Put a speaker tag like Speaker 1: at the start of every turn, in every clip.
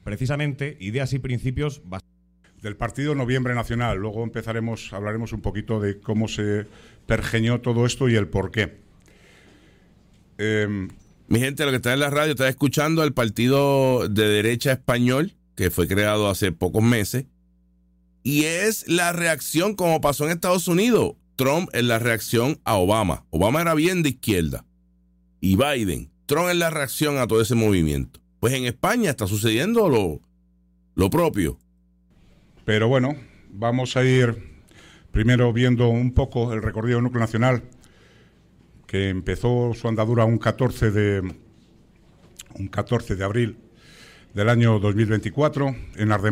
Speaker 1: precisamente ideas y principios
Speaker 2: del Partido Noviembre Nacional. Luego hablaremos un poquito de cómo se pergeñó todo esto y el porqué.
Speaker 3: Mi gente, lo que está en la radio, está escuchando al partido de derecha español, que fue creado hace pocos meses, y es la reacción, como pasó en Estados Unidos. Trump es la reacción a Obama. Obama era bien de izquierda. Y Biden. Trump es la reacción a todo ese movimiento. Pues en España está sucediendo lo propio.
Speaker 2: Pero bueno, vamos a ir primero viendo un poco el recorrido del Núcleo Nacional, que empezó su andadura un 14 de abril del año 2024 en Ardemán.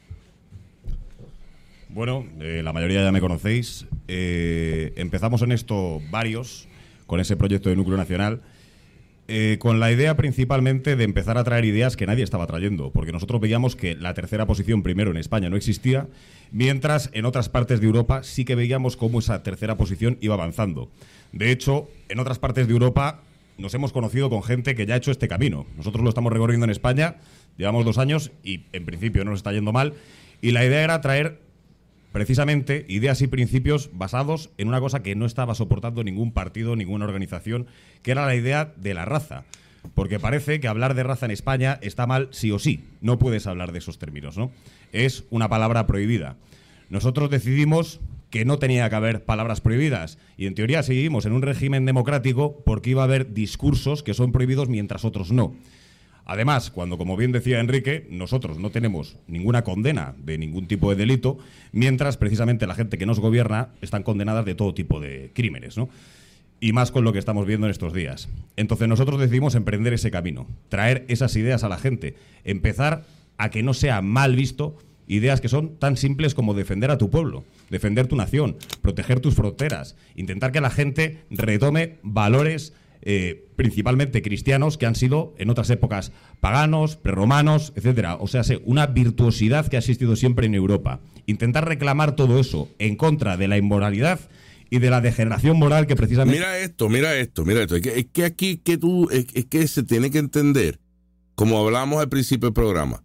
Speaker 1: Bueno, la mayoría ya me conocéis. Empezamos en esto varios, con ese proyecto de Núcleo Nacional, con la idea principalmente de empezar a traer ideas que nadie estaba trayendo, porque nosotros veíamos que la tercera posición primero en España no existía, mientras en otras partes de Europa sí que veíamos cómo esa tercera posición iba avanzando. De hecho, en otras partes de Europa nos hemos conocido con gente que ya ha hecho este camino. Nosotros lo estamos recorriendo en España, llevamos 2 años y en principio no nos está yendo mal, y la idea era traer precisamente ideas y principios basados en una cosa que no estaba soportando ningún partido, ninguna organización, que era la idea de la raza. Porque parece que hablar de raza en España está mal sí o sí. No puedes hablar de esos términos, ¿no? Es una palabra prohibida. Nosotros decidimos que no tenía que haber palabras prohibidas. Y en teoría seguimos en un régimen democrático porque iba a haber discursos que son prohibidos mientras otros no. Además, cuando, como bien decía Enrique, nosotros no tenemos ninguna condena de ningún tipo de delito, mientras precisamente la gente que nos gobierna están condenadas de todo tipo de crímenes, ¿no? Y más con lo que estamos viendo en estos días. Entonces nosotros decidimos emprender ese camino, traer esas ideas a la gente, empezar a que no sea mal visto ideas que son tan simples como defender a tu pueblo, defender tu nación, proteger tus fronteras, intentar que la gente retome valores principalmente cristianos que han sido en otras épocas paganos, prerromanos, etcétera. O sea, una virtuosidad que ha existido siempre en Europa. Intentar reclamar todo eso en contra de la inmoralidad y de la degeneración moral que precisamente...
Speaker 3: Mira esto. Es que aquí es que se tiene que entender, como hablamos al principio del programa,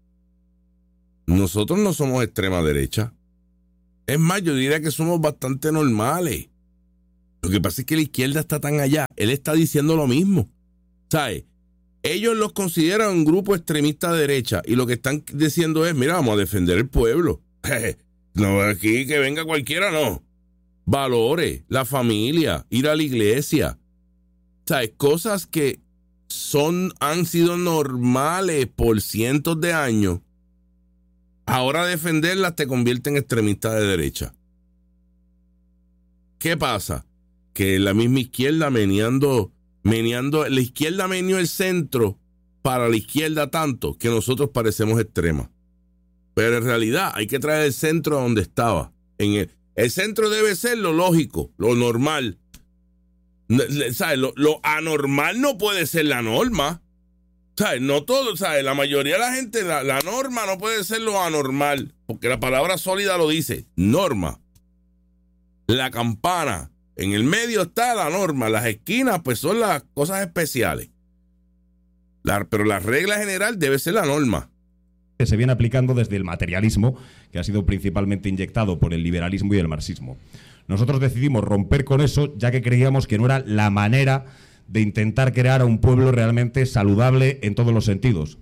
Speaker 3: nosotros no somos extrema derecha. Es más, yo diría que somos bastante normales. Lo que pasa es que la izquierda está tan allá. Él está diciendo lo mismo. ¿Sabes? Ellos los consideran un grupo extremista de derecha y lo que están diciendo es, mira, vamos a defender el pueblo. No, aquí que venga cualquiera, no. Valores, la familia, ir a la iglesia. ¿Sabes? Cosas que han sido normales por cientos de años. Ahora defenderlas te convierte en extremista de derecha. ¿Qué pasa? Que la misma izquierda meneando, la izquierda meneó el centro para la izquierda tanto que nosotros parecemos extremas. Pero en realidad hay que traer el centro a donde estaba. El centro debe ser lo lógico, lo normal. ¿Sabes? Lo anormal no puede ser la norma. ¿Sabes? No todo, ¿sabes? La mayoría de la gente, la norma no puede ser lo anormal, porque la palabra sólida lo dice, norma. La campana. En el medio está la norma, las esquinas pues son las cosas especiales. Pero la regla general debe ser la norma.
Speaker 1: Que se viene aplicando desde el materialismo, que ha sido principalmente inyectado por el liberalismo y el marxismo. Nosotros decidimos romper con eso, ya que creíamos que no era la manera de intentar crear a un pueblo realmente saludable en todos los sentidos.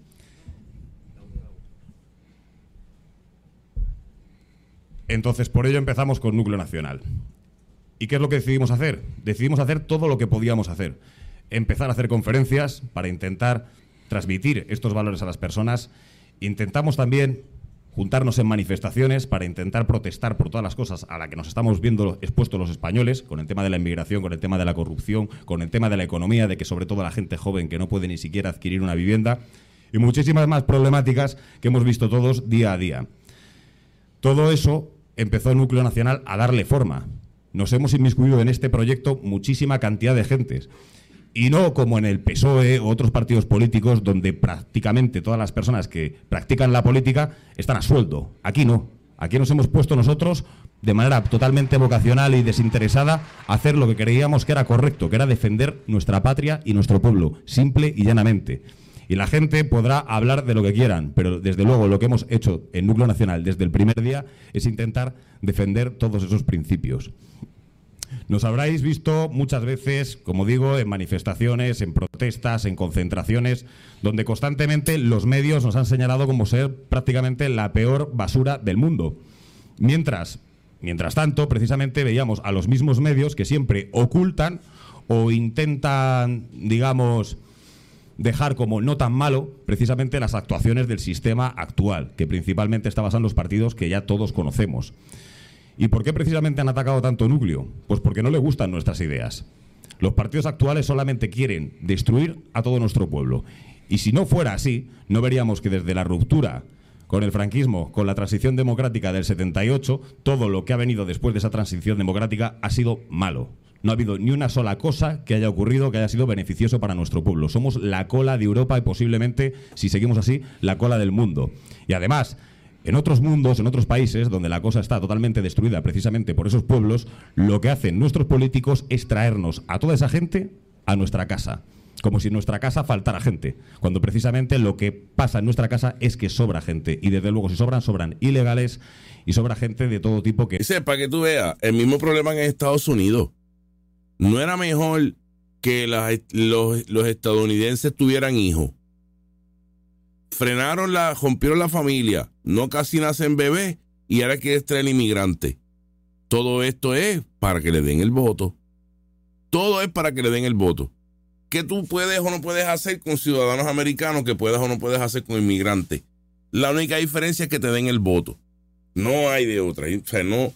Speaker 1: Entonces, por ello empezamos con Núcleo Nacional. ¿Y qué es lo que decidimos hacer? Decidimos hacer todo lo que podíamos hacer. Empezar a hacer conferencias para intentar transmitir estos valores a las personas. Intentamos también juntarnos en manifestaciones para intentar protestar por todas las cosas a las que nos estamos viendo expuestos los españoles, con el tema de la inmigración, con el tema de la corrupción, con el tema de la economía, de que sobre todo la gente joven que no puede ni siquiera adquirir una vivienda, y muchísimas más problemáticas que hemos visto todos día a día. Todo eso empezó el Núcleo Nacional a darle forma. Nos hemos inmiscuido en este proyecto muchísima cantidad de gentes. Y no como en el PSOE o otros partidos políticos donde prácticamente todas las personas que practican la política están a sueldo. Aquí no. Aquí nos hemos puesto nosotros de manera totalmente vocacional y desinteresada a hacer lo que creíamos que era correcto, que era defender nuestra patria y nuestro pueblo, simple y llanamente. Y la gente podrá hablar de lo que quieran, pero desde luego lo que hemos hecho en Núcleo Nacional desde el primer día es intentar defender todos esos principios. Nos habréis visto muchas veces, como digo, en manifestaciones, en protestas, en concentraciones, donde constantemente los medios nos han señalado como ser prácticamente la peor basura del mundo. Mientras tanto, precisamente veíamos a los mismos medios que siempre ocultan o intentan, digamos, dejar como no tan malo precisamente las actuaciones del sistema actual, que principalmente está basado en los partidos que ya todos conocemos. ¿Y por qué precisamente han atacado tanto Núcleo? Pues porque no le gustan nuestras ideas. Los partidos actuales solamente quieren destruir a todo nuestro pueblo. Y si no fuera así, no veríamos que desde la ruptura con el franquismo, con la transición democrática del 78, todo lo que ha venido después de esa transición democrática ha sido malo. No ha habido ni una sola cosa que haya ocurrido que haya sido beneficioso para nuestro pueblo. Somos la cola de Europa y posiblemente, si seguimos así, la cola del mundo. Y además, en otros mundos, en otros países, donde la cosa está totalmente destruida precisamente por esos pueblos, lo que hacen nuestros políticos es traernos a toda esa gente a nuestra casa. Como si en nuestra casa faltara gente, cuando precisamente lo que pasa en nuestra casa es que sobra gente. Y desde luego, si sobran ilegales y sobra gente de todo tipo que...
Speaker 3: Para que tú veas, el mismo problema en Estados Unidos. ¿No era mejor que los estadounidenses tuvieran hijos? Rompieron la familia, no casi nacen bebés y ahora quieren traer inmigrantes. Todo esto es para que le den el voto. Todo es para que le den el voto. ¿Qué tú puedes o no puedes hacer con ciudadanos americanos que puedas o no puedes hacer con inmigrantes? La única diferencia es que te den el voto. No hay de otra. O sea, no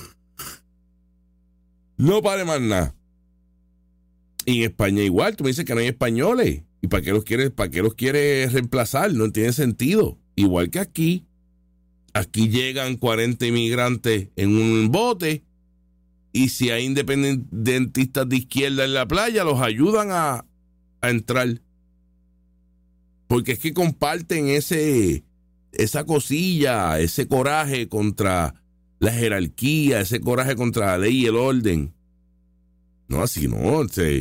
Speaker 3: vale más nada. Y en España igual, tú me dices que no hay españoles. ¿Y para qué los quieres reemplazar? No tiene sentido. Igual que aquí. Aquí llegan 40 inmigrantes en un bote y si hay independentistas de izquierda en la playa, los ayudan a entrar. Porque es que comparten esa cosilla, ese coraje contra la jerarquía, ese coraje contra la ley y el orden. No, así no.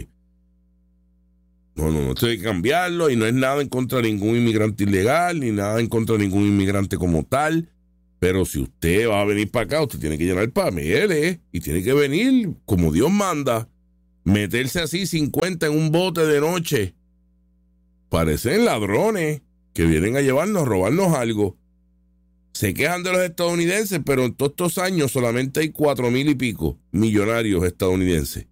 Speaker 3: No, esto hay que cambiarlo y no es nada en contra de ningún inmigrante ilegal ni nada en contra de ningún inmigrante como tal. Pero si usted va a venir para acá, usted tiene que llenar papeles y tiene que venir como Dios manda. Meterse así 50 en un bote de noche. Parecen ladrones que vienen a robarnos algo. Se quejan de los estadounidenses, pero en todos estos años solamente hay 4,000 y pico millonarios estadounidenses.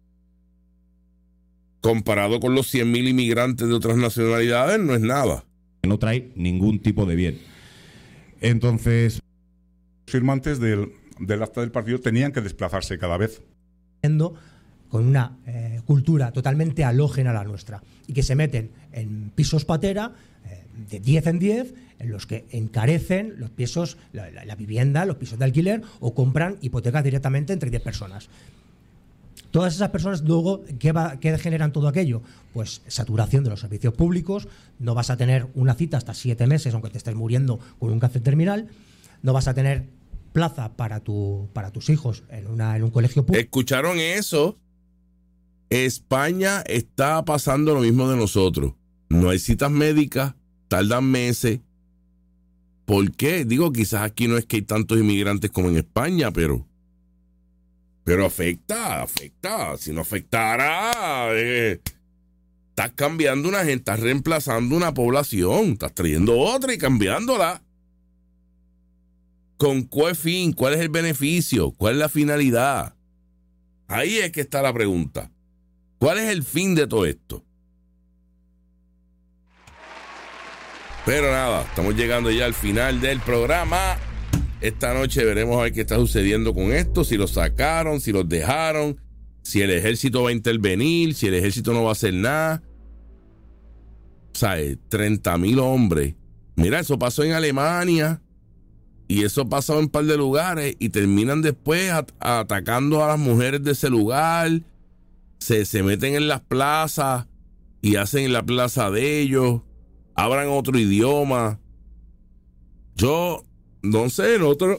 Speaker 3: Comparado con los 100,000 inmigrantes de otras nacionalidades, no es nada.
Speaker 1: No trae ningún tipo de bien. Entonces,
Speaker 2: firmantes del acta del partido tenían que desplazarse cada vez.
Speaker 4: Con una cultura totalmente halógena a la nuestra y que se meten en pisos patera de 10 en 10, en los que encarecen los pisos, la vivienda, los pisos de alquiler o compran hipotecas directamente entre 10 personas. Todas esas personas luego, ¿qué generan todo aquello? Pues saturación de los servicios públicos, no vas a tener una cita hasta 7 meses, aunque te estés muriendo con un cáncer terminal, no vas a tener plaza para tus hijos en un colegio público.
Speaker 3: ¿Escucharon eso? España está pasando lo mismo de nosotros. No hay citas médicas, tardan meses. ¿Por qué? Digo, quizás aquí no es que hay tantos inmigrantes como en España, pero afecta. Si no afectara, estás cambiando una gente, estás reemplazando una población, estás trayendo otra y cambiándola. ¿Con cuál fin? ¿Cuál es el beneficio? ¿Cuál es la finalidad? Ahí es que está la pregunta. ¿Cuál es el fin de todo esto? Pero nada, estamos llegando ya al final del programa. Esta noche veremos a ver qué está sucediendo con esto, si los sacaron, si los dejaron, si el ejército va a intervenir, si el ejército no va a hacer nada. O sea, 30,000 hombres. Mira, eso pasó en Alemania y eso pasó en un par de lugares y terminan después atacando a las mujeres de ese lugar. Se meten en las plazas y hacen en la plaza de ellos, hablan otro idioma. Yo no sé, nosotros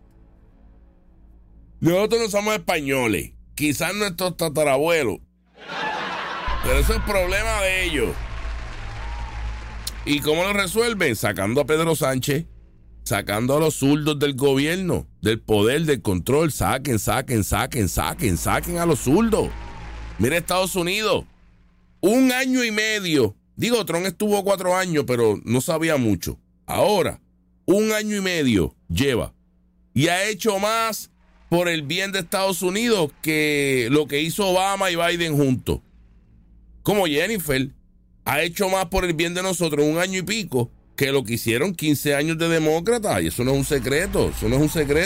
Speaker 3: no somos españoles, quizás nuestros tatarabuelos, pero eso es problema de ellos. ¿Y cómo lo resuelven? Sacando a Pedro Sánchez, sacando a los zurdos del gobierno, del poder, del control. Saquen a los zurdos. Mira Estados Unidos, 1 año y medio. Digo, Trump estuvo 4 años, pero no sabía mucho. Ahora, 1 año y medio lleva. Y ha hecho más por el bien de Estados Unidos que lo que hizo Obama y Biden juntos. Como Jennifer ha hecho más por el bien de nosotros 1 año y pico que lo que hicieron 15 años de demócratas. Y eso no es un secreto, Eso no es un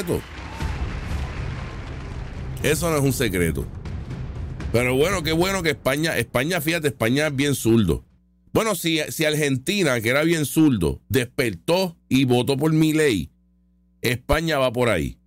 Speaker 3: secreto. Pero bueno, qué bueno que España, fíjate, España es bien zurdo. Bueno, si Argentina, que era bien zurdo, despertó y votó por Milei, España va por ahí.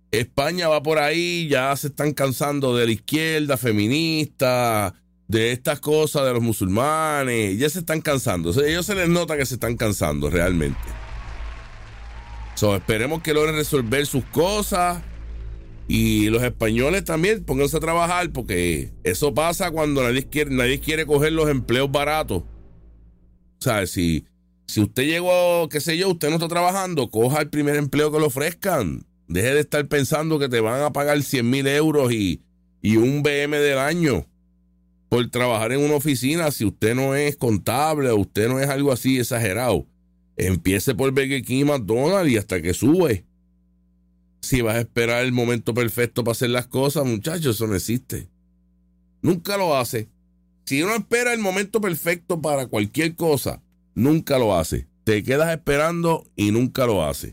Speaker 3: Ya se están cansando de la izquierda feminista, de estas cosas de los musulmanes, ya se están cansando. O sea, ellos se les nota que se están cansando realmente. Esperemos que logren resolver sus cosas. Y los españoles también pónganse a trabajar, porque eso pasa cuando nadie quiere coger los empleos baratos. O sea, si usted llegó, qué sé yo, usted no está trabajando, coja el primer empleo que le ofrezcan. Deje de estar pensando que te van a pagar 100,000 euros y un BM del año por trabajar en una oficina. Si usted no es contable o usted no es algo así exagerado, empiece por Burger King y McDonald's y hasta que sube. Si vas a esperar el momento perfecto para hacer las cosas, muchachos, eso no existe. Nunca lo hace. Si uno espera el momento perfecto para cualquier cosa, nunca lo hace. Te quedas esperando y nunca lo hace.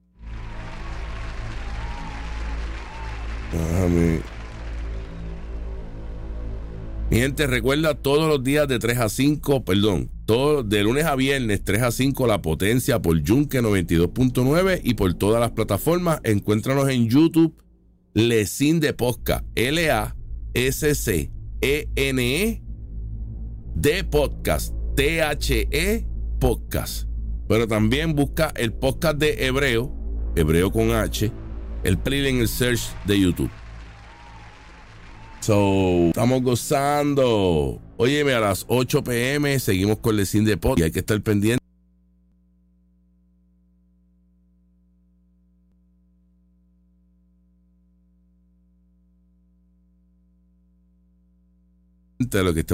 Speaker 3: Mi gente, recuerda todos los días de 3 a 5, de lunes a viernes 3 a 5, La Potencia por Yunque 92.9 y por todas las plataformas. Encuéntranos en YouTube, Lecine de Podcast, LASCENE de Podcast, THE Podcast. Pero también busca el podcast de Hebreo con H, el playlist en el search de YouTube. Estamos gozando. Óyeme, a las 8 p.m. seguimos con Lecine de Podcast y hay que estar pendiente de lo que estemos